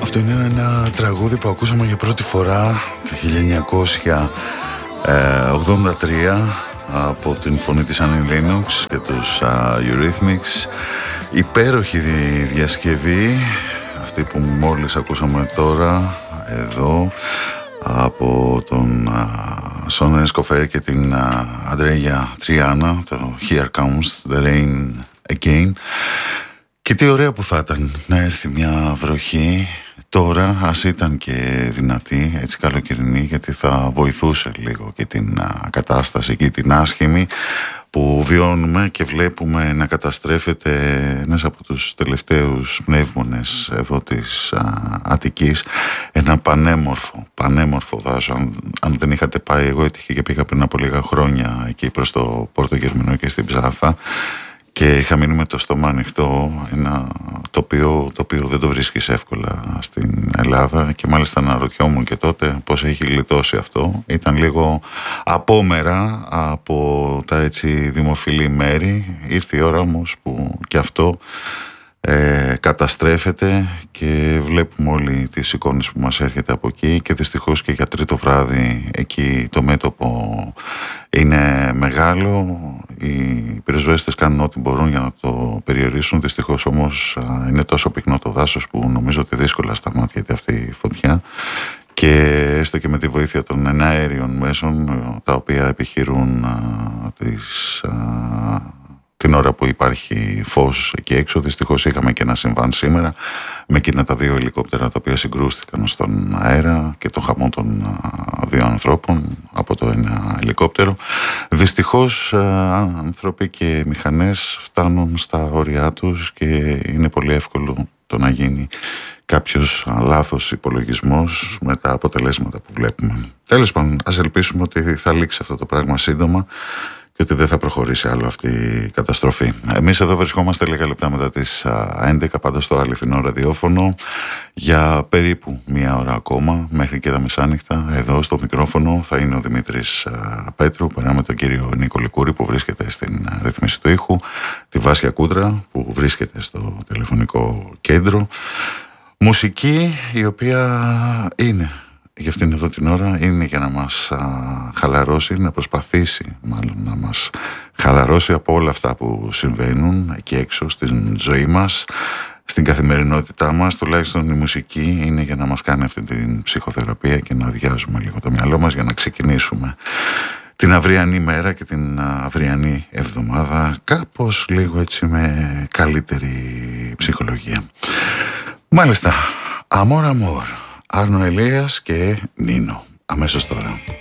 Αυτό είναι ένα τραγούδι που ακούσαμε για πρώτη φορά το 1983 από την φωνή της Annie Lennox και τους Eurythmics. Υπέροχη διασκευή, αυτή που μόλις ακούσαμε τώρα εδώ από τον Σόνα Εσκοφέρ και την Αντρέια Τριάνα, το Here Comes the Rain Again. Και τι ωραία που θα ήταν να έρθει μια βροχή τώρα, ας ήταν και δυνατή, έτσι καλοκαιρινή, γιατί θα βοηθούσε λίγο και την κατάσταση και την άσχημη που βιώνουμε και βλέπουμε να καταστρέφεται ένας από τους τελευταίους πνεύμονες εδώ της Αττικής, ένα πανέμορφο δάσο. Αν δεν είχατε πάει, εγώ έτυχε και πήγα πριν από λίγα χρόνια εκεί προς το Πόρτο Γερμηνό και στην Ψάθα και είχα μείνει με το στόμα ανοιχτό, ένα τοπίο το οποίο δεν το βρίσκεις εύκολα στην Ελλάδα και μάλιστα αναρωτιόμουν και τότε πώς έχει γλιτώσει αυτό. Ήταν λίγο απόμερα από τα έτσι δημοφιλή μέρη. Ήρθε η ώρα όμως που και αυτό καταστρέφεται και βλέπουμε όλοι τις εικόνες που μας έρχεται από εκεί και δυστυχώς και για τρίτο βράδυ εκεί το μέτωπο είναι μεγάλο. Οι πυροσβέστες κάνουν ό,τι μπορούν για να το περιορίσουν, δυστυχώς όμως είναι τόσο πυκνό το δάσος που νομίζω ότι δύσκολα σταματιέται αυτή η φωτιά και έστω και με τη βοήθεια των εναέριων μέσων τα οποία επιχειρούν την ώρα που υπάρχει φως εκεί έξω. Δυστυχώς είχαμε και ένα συμβάν σήμερα με εκείνα τα δύο ελικόπτερα τα οποία συγκρούστηκαν στον αέρα και το χαμό των δύο ανθρώπων από το ένα ελικόπτερο. Δυστυχώς άνθρωποι και μηχανές φτάνουν στα όρια τους και είναι πολύ εύκολο το να γίνει κάποιος λάθος υπολογισμός με τα αποτελέσματα που βλέπουμε. Τέλος πάντων, ας ελπίσουμε ότι θα λήξει αυτό το πράγμα σύντομα και ότι δεν θα προχωρήσει άλλο αυτή η καταστροφή. Εμείς εδώ βρισκόμαστε λίγα λεπτά μετά τις 11 πάντα στο αληθινό ραδιόφωνο για περίπου μία ώρα ακόμα μέχρι και τα μεσάνυχτα. Εδώ στο μικρόφωνο θα είναι ο Δημήτρης Πέτρου παρά με τον κύριο Νίκο Λικούρη που βρίσκεται στην ρύθμιση του ήχου, τη Βάσια Κούντρα που βρίσκεται στο τηλεφωνικό κέντρο. Μουσική η οποία είναι για αυτήν εδώ την ώρα, είναι για να μας χαλαρώσει, να προσπαθήσει μάλλον να μας χαλαρώσει από όλα αυτά που συμβαίνουν εκεί έξω στην ζωή μας, στην καθημερινότητά μας. Τουλάχιστον η μουσική είναι για να μας κάνει αυτή την ψυχοθεραπεία και να αδειάζουμε λίγο το μυαλό μας για να ξεκινήσουμε την αυριανή μέρα και την αυριανή εβδομάδα κάπως λίγο έτσι με καλύτερη ψυχολογία. Μάλιστα, Amor Amor, Άρνο Ελίας και Νίνο. Αμέσως τώρα.